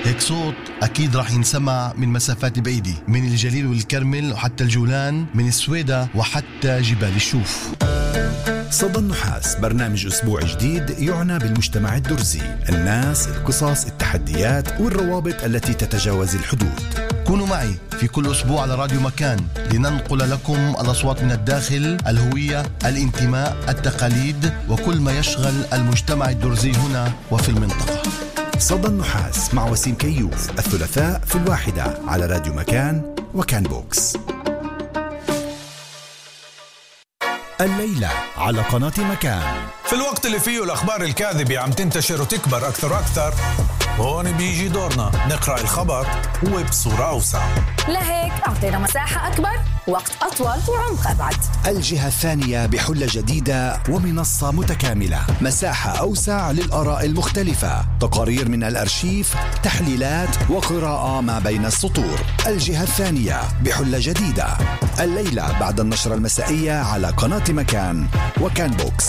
هيك صوت أكيد راح ينسمع من مسافات بعيدة، من الجليل والكرمل وحتى الجولان، من السويدة وحتى جبال الشوف. صدى النحاس برنامج أسبوع جديد يعنى بالمجتمع الدرزي، الناس، القصص، التحديات والروابط التي تتجاوز الحدود. كونوا معي في كل أسبوع على راديو مكان لننقل لكم الأصوات من الداخل، الهوية، الانتماء، التقاليد وكل ما يشغل المجتمع الدرزي هنا وفي المنطقة. صدى النحاس مع وسيم كيوف الثلاثاء في 1 على راديو مكان وكان بوكس. الليلة على قناة مكان. في الوقت اللي فيه الأخبار الكاذبة عم تنتشر وتكبر أكثر وأكثر، هون بيجي دورنا نقرأ الخبر وبصورة أوسع. لهيك أعطينا مساحة أكبر، وقت أطول وعمق أبعد. الجهة الثانية بحلة جديدة ومنصة متكاملة، مساحة أوسع للآراء المختلفة، تقارير من الأرشيف، تحليلات وقراءة ما بين السطور. الجهة الثانية بحلة جديدة الليلة بعد النشرة المسائية على قناة مكان وكان بوكس.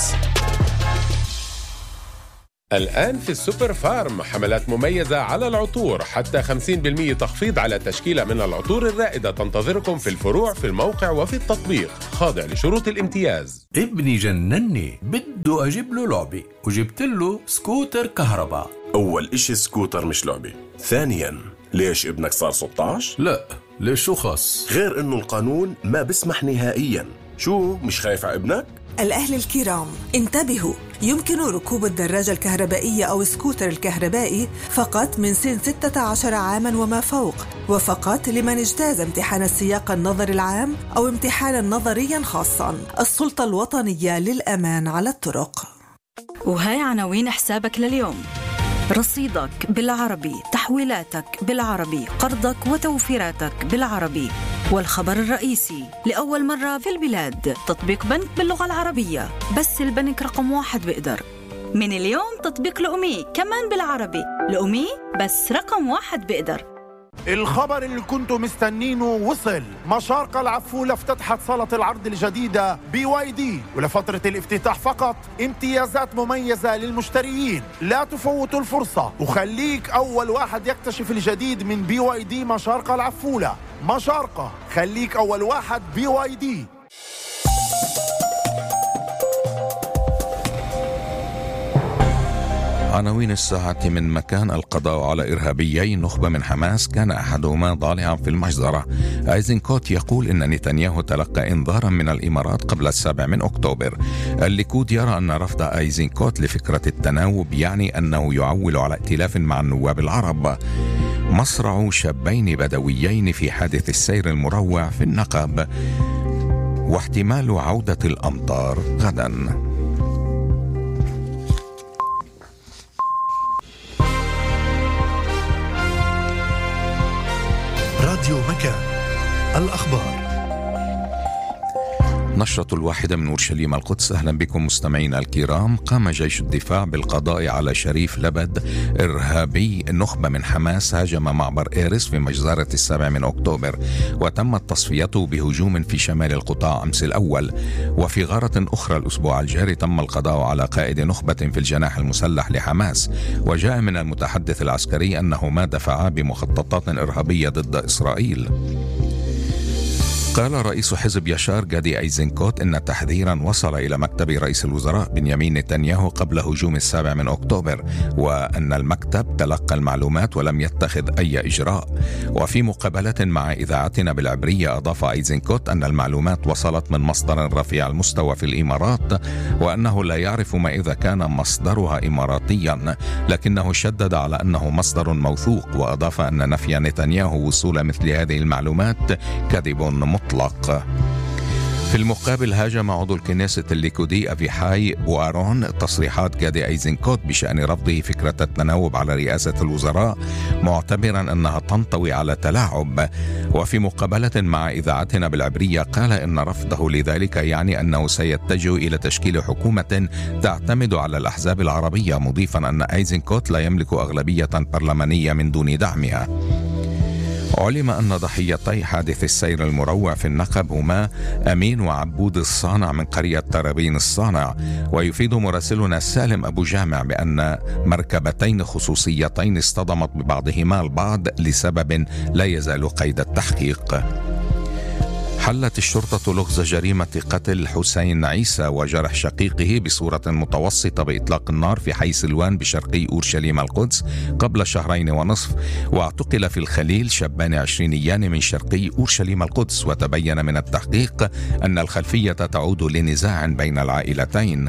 الآن في السوبر فارم حملات مميزة على العطور، حتى 50% تخفيض على تشكيلة من العطور الرائدة تنتظركم في الفروع، في الموقع وفي التطبيق، خاضع لشروط الامتياز. ابني جنني، بده أجيب له لعبة وجبت له سكوتر كهرباء. أول إشي سكوتر مش لعبة. ثانياً، ليش ابنك صار 16؟ لا، ليش شو خاص؟ غير إنه القانون ما بسمح نهائياً. شو مش خايف على ابنك؟ الأهل الكرام انتبهوا، يمكن ركوب الدراجة الكهربائية أو السكوتر الكهربائي فقط من سن 16 عاماً وما فوق، وفقط لمن اجتاز امتحان السياق النظري العام أو امتحانا نظريا خاصا. السلطة الوطنية للأمان على الطرق. وهاي عناوين حسابك لليوم: رصيدك بالعربي، تحويلاتك بالعربي، قرضك وتوفيراتك بالعربي. والخبر الرئيسي: لأول مرة في البلاد تطبيق بنك باللغة العربية، بس البنك رقم 1 بيقدر. من اليوم تطبيق لأمي كمان بالعربي، لأمي بس رقم 1 بيقدر. الخبر اللي كنتوا مستنينه وصل. مشارقة العفولة افتتحت صالة العرض الجديدة BYD، ولفترة الافتتاح فقط امتيازات مميزة للمشتريين. لا تفوتوا الفرصة وخليك أول واحد يكتشف الجديد من BYD مشارقة العفولة. مشارقة، خليك أول واحد BYD. عناوين الساعة من مكان: القضاء على إرهابيين نخبة من حماس، كان أحدهما ضالعا في المجزرة. أيزنكوت يقول إن نتنياهو تلقى إنذارا من الإمارات قبل 7 أكتوبر. الليكود يرى أن رفض أيزنكوت لفكرة التناوب يعني أنه يعول على ائتلاف مع النواب العرب. مصرع شابين بدويين في حادث السير المروع في النقب، واحتمال عودة الأمطار غدا. راديو مكان، الأخبار. نشرة 1 من أورشليم القدس. أهلا بكم مستمعينا الكرام. قام جيش الدفاع بالقضاء على شريف لبد، إرهابي نخبة من حماس هاجم معبر إيرس في مجزرة 7 أكتوبر، وتمت تصفيته بهجوم في شمال القطاع أمس الأول. وفي غارة أخرى الأسبوع الجاري تم القضاء على قائد نخبة في الجناح المسلح لحماس، وجاء من المتحدث العسكري أنه ما دفع بمخططات إرهابية ضد إسرائيل. قال رئيس حزب يشار جادي أيزنكوت إن تحذيرا وصل إلى مكتب رئيس الوزراء بنيامين نتنياهو قبل هجوم 7 أكتوبر، وأن المكتب تلقى المعلومات ولم يتخذ أي إجراء. وفي مقابلة مع إذاعتنا بالعبرية أضاف أيزنكوت أن المعلومات وصلت من مصدر رفيع المستوى في الإمارات، وأنه لا يعرف ما إذا كان مصدرها إماراتيا، لكنه شدد على أنه مصدر موثوق. وأضاف أن نفي نتنياهو وصول مثل هذه المعلومات كذب مطلق. في المقابل هاجم عضو الكنيسة الليكودي أفيحاي بوارون تصريحات جادي أيزنكوت بشأن رفضه فكرة التناوب على رئاسة الوزراء، معتبرا أنها تنطوي على تلاعب. وفي مقابلة مع إذاعتنا بالعبرية قال إن رفضه لذلك يعني أنه سيتجه إلى تشكيل حكومة تعتمد على الأحزاب العربية، مضيفا أن أيزنكوت لا يملك أغلبية برلمانية من دون دعمها. علم أن ضحيتي حادث السير المروع في النقب هما أمين وعبود الصانع من قرية ترابين الصانع. ويفيد مراسلنا سالم أبو جامع بأن مركبتين خصوصيتين اصطدمت ببعضهما البعض لسبب لا يزال قيد التحقيق. حلت الشرطة لغز جريمة قتل حسين عيسى وجرح شقيقه بصورة متوسطة بإطلاق النار في حي سلوان بشرقي أورشليم القدس قبل 2.5 شهور. واعتقل في الخليل شابان عشرينيان من شرقي أورشليم القدس. وتبين من التحقيق أن الخلفية تعود لنزاع بين العائلتين.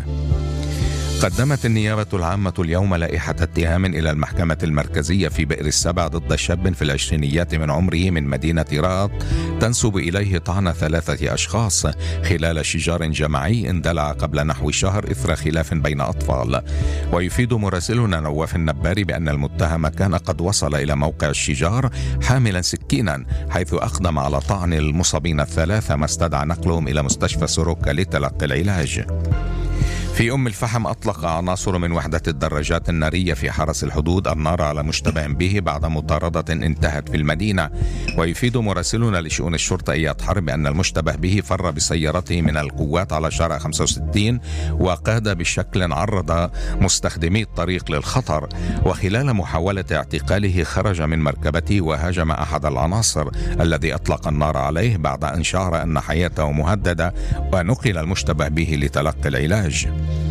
قدمت النيابة العامة اليوم لائحة اتهام إلى المحكمة المركزية في بئر السبع ضد شاب في العشرينيات من عمره من مدينة رات تنسب إليه طعن 3 أشخاص خلال شجار جماعي اندلع قبل نحو شهر إثر خلاف بين أطفال. ويفيد مراسلنا نواف النباري بأن المتهم كان قد وصل إلى موقع الشجار حاملا سكينا، حيث أقدم على طعن المصابين 3 ما استدعى نقلهم إلى مستشفى سوروكا لتلقي العلاج. في أم الفحم أطلق عناصر من وحدة الدراجات النارية في حرس الحدود النار على مشتبه به بعد مطاردة انتهت في المدينة. ويفيد مراسلنا لشؤون الشرطة إياد حرب بأن المشتبه به فر بسيارته من القوات على شارع 65 وقاد بشكل عرض مستخدمي الطريق للخطر. وخلال محاولة اعتقاله خرج من مركبته وهاجم أحد العناصر الذي أطلق النار عليه بعد أن شعر أن حياته مهددة، ونقل المشتبه به لتلقي العلاج.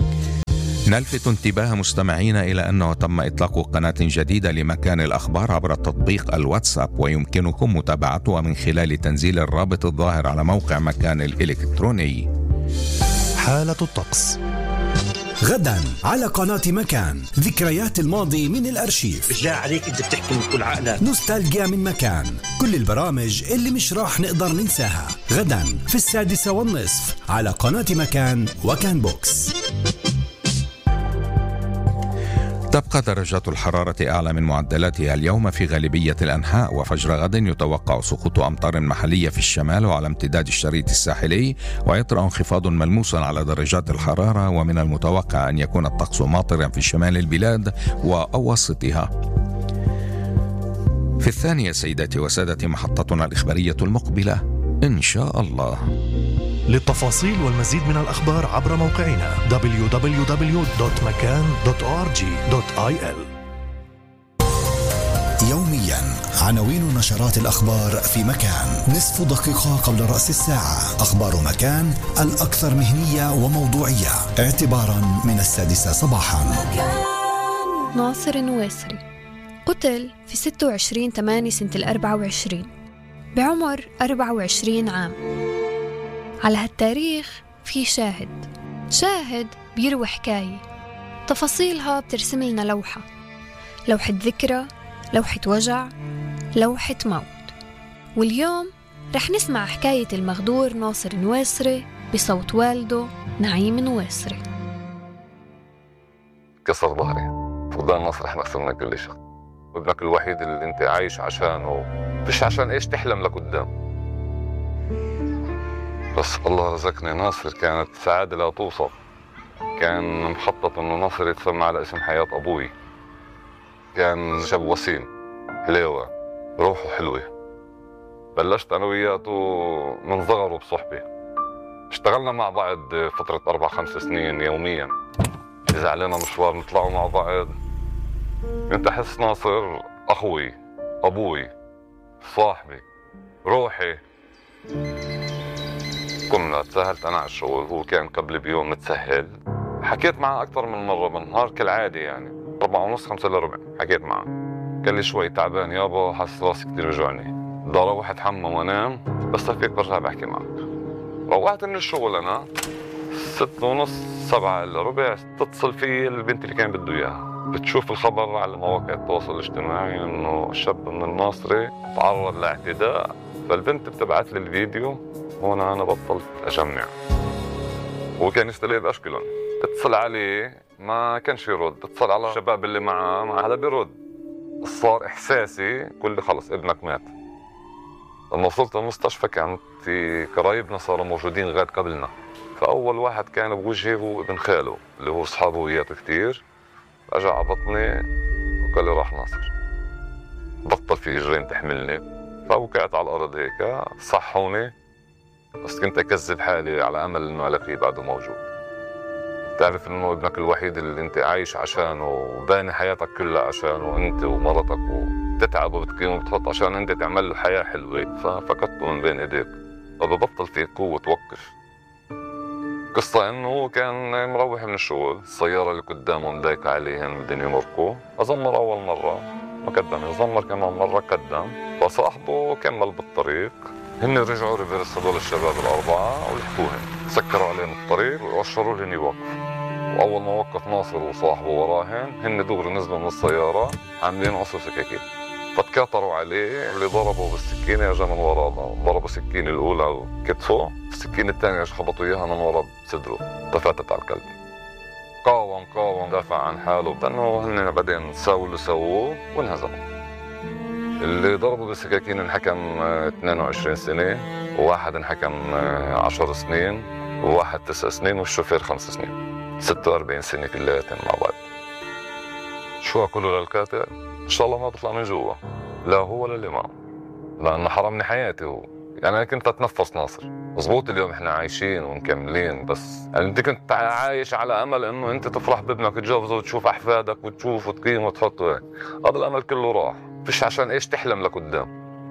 نلفت انتباه مستمعين إلى أنه تم إطلاق قناة جديدة لمكان الأخبار عبر تطبيق الواتساب، ويمكنكم متابعتها من خلال تنزيل الرابط الظاهر على موقع مكان الإلكتروني. حالة الطقس غدا على قناة مكان، ذكريات الماضي من الأرشيف. بالله عليك أنت بتحكي من كل عقلك. نوستالجيا من مكان، كل البرامج اللي مش راح نقدر ننساها غدا في 6:30 على قناة مكان وكان بوكس. تبقى درجات الحرارة أعلى من معدلاتها اليوم في غالبية الأنحاء، وفجر غد يتوقع سقوط أمطار محلية في الشمال وعلى امتداد الشريط الساحلي، ويطرأ انخفاض ملموس على درجات الحرارة، ومن المتوقع أن يكون الطقس ماطرا في شمال البلاد وأواسطها. في الثانية سيداتي وسادتي محطتنا الإخبارية المقبلة إن شاء الله. للتفاصيل والمزيد من الأخبار عبر موقعنا www.makan.org.il. يوميا عناوين نشرات الأخبار في مكان، نصف دقيقة قبل رأس الساعة. أخبار مكان الأكثر مهنية وموضوعية اعتبارا من 6 صباحا. ناصر النويسري قتل في 26/8/24 بعمر 24 عام. على هالتاريخ في شاهد بيروي حكاية، تفاصيلها بترسم لنا لوحة ذكرى، لوحة وجع، لوحة موت. واليوم رح نسمع حكاية المغدور ناصر النويسري بصوت والده نعيم النويسري. كسر ظهري، فقدان ناصر احنا خسرنا كل شيء. ابنك الوحيد اللي انت عايش عشانه، مش عشان ايش تحلم لقدام. بس الله رزقني ناصر، كانت سعادة لا توصف. كان مخطط انه ناصر يتسمى على اسم حياة ابوي. كان شاب وسيم حليوة، روحه حلوة. بلشت انا وياته من صغره بصحبة، اشتغلنا مع بعض فترة 4-5 سنين يوميا. اذا علينا مشوار نطلعوا مع بعض. كنت احس ناصر اخوي، ابوي، صاحبي، روحي. كنا تساهلت أنا على الشغل، هو كان قبل بيوم متسهل. حكيت معه أكثر من مرة بالنهار كالعادة، يعني 4:30 5:15 حكيت معه. قال لي شوي تعبان يابا، حاسس راسي كتير وجعني، بدي أروح أتحمم وأنام، بس فيك برجع بحكي معك. روحت من الشغل أنا 6:30 7:15 تتصل في البنت اللي كان بده إياها، بتشوف الخبر على مواقع التواصل الاجتماعي إنه شاب من الناصري تعرض لاعتداء. فالبنت بتبعت لي الفيديو، هون أنا بطلت أجمع. هو كان يستلي بأشكلهم، اتصل عليه ما كانش يرد، اتصل على الشباب اللي معه هذا بيرد. صار إحساسي كل خلص ابنك مات. لما وصلت المستشفى كانت قرايبنا صاروا موجودين غاد قبلنا. فأول واحد كان بوجهي هو ابن خاله اللي هو أصحابه وياه كتير. أجا على بطني وقال لي راح ناصر، بطل في جرين تحملني. فوقعت على الأرض هيك، صحوني، بس كنت أكذب حالي على أمل إنه علاقي بعده موجود. تعرف إنه ابنك الوحيد اللي أنت عايش عشانه وباني حياتك كلها عشانه، أنت ومرتك، وتتعب وبتقيم وبتحط عشان أنت تعمل له حياة حلوة، ففقدته من بين إيديك، فببطل فيك قوة توقف. قصة إنه هو كان مروح من الشغل، السيارة اللي قدامه مضايقة عليهم بدهم يمرقوا، أزمر أول مرة ما قدم، يزمر كمان مرة قدم، فصاحبه كمل بالطريق، هن رجعوا ريفيرس هذول الشباب الأربعة ولحقوهم، سكروا عليهم الطريق وأشروا لهم يوقفوا. وأول ما وقف ناصر وصاحبه وراهن، هن دغري نزلوا من السيارة عاملين قصف سكاكين، فتكاثروا عليه، اللي ضربوا بالسكينة اجى من وراه، ضربوا السكينة الأولى على كتفه، السكينة الثانية خبطوا إياها من ورا بصدره، تفاتت على القلب. قاوم دافع عن حاله، لأنه هن بعدين سووا اللي سووه وانهزموا. اللي ضربوا بالسكاكين انحكم 22 سنة، وواحد انحكم 10 سنين، وواحد 9 سنين، والشوفير 5 سنين، 46 سنة كلياتهم مع بعض. شو أقوله للقاتل؟ إن شاء الله ما بطلع من جوا، لا هو ولا اللي معه، لأنه حرمني حياتي هو. يعني أنا كنت أتنفس ناصر، مزبوط اليوم إحنا عايشين ومكملين، بس يعني أنت كنت عايش على أمل إنه أنت تفرح بابنك وتجوزه وتشوف أحفادك وتشوف وتقيم وتحطه هيك، هذا الأمل كله راح، فيش عشان إيش تحلم لقدام.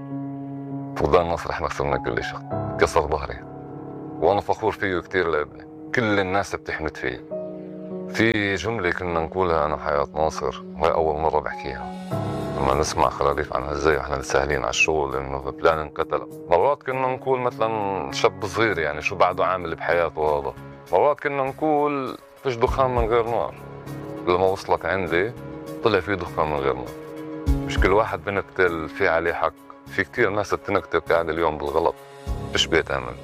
فقدان ناصر إحنا خسرنا كل شيء، كسر ظهري، وأنا فخور فيه كتير لابني، كل الناس بتحمد فيه. في جملة كنا نقولها أنا وحياة ناصر، وهي أول مرة بحكيها لما نسمع خلاليف عنها ازاي احنا ساهلين على الشغل انه فلان انقتل. مرات كنا نقول مثلا شاب صغير يعني شو بعده عامل بحياته هذا، مرات كنا نقول فيش دخان من غير نار. لما وصلت عندي طلع في دخان من غير نار. مش كل واحد بنقتل في عليه حق، في كتير ناس بتنقتل قاعد اليوم بالغلط، فيش بيت امن.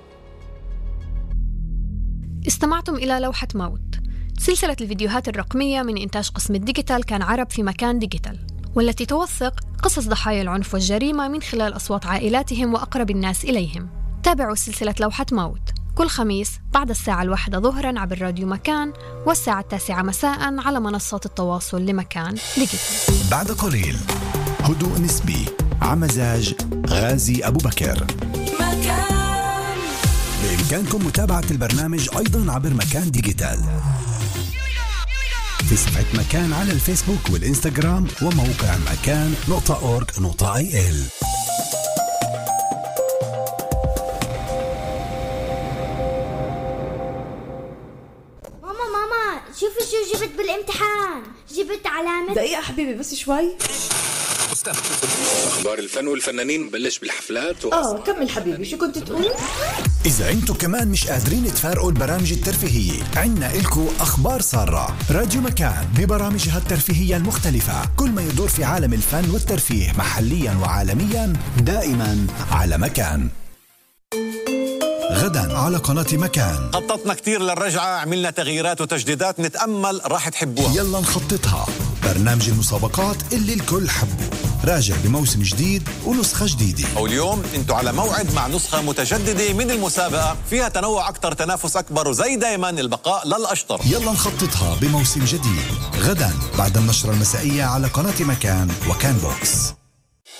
استمعتم إلى لوحة موت، سلسلة الفيديوهات الرقمية من إنتاج قسم الديجيتال كان عرب في مكان ديجيتال، والتي توثق قصص ضحايا العنف والجريمة من خلال أصوات عائلاتهم وأقرب الناس إليهم. تابعوا سلسلة لوحة موت كل خميس بعد الساعة 1 ظهراً عبر راديو مكان، والساعة 9 مساءً على منصات التواصل لمكان ديجيتال. بعد قليل هدوء نسبي عمزاج غازي أبو بكر. مكان. بإمكانكم متابعة البرنامج أيضاً عبر مكان ديجيتال في صفحة مكان على الفيسبوك والإنستغرام وموقع مكان.org.il. ماما شوفي شو جبت بالامتحان، جبت علامة. دقيقة حبيبي بس شوي. أخبار الفن والفنانين بلش بالحفلات كمل حبيبي، شو كنت تقول؟ إذا أنتوا كمان مش قادرين تفارقوا البرامج الترفيهية، عنا إلكو أخبار سارة. راديو مكان ببرامجها الترفيهية المختلفة، كل ما يدور في عالم الفن والترفيه محليا وعالميا دائما على مكان. غدا على قناة مكان خططنا كتير للرجعة، عملنا تغييرات وتجديدات نتأمل راح تحبوها. يلا نخططها، برنامج المسابقات اللي الكل حبه، راجع بموسم جديد ونسخة جديدة. واليوم انتوا على موعد مع نسخة متجددة من المسابقة، فيها تنوع أكتر، تنافس أكبر، وزي دايما البقاء للأشطر. يلا نخططها بموسم جديد غدا بعد النشرة المسائية على قناة مكان وكان بوكس.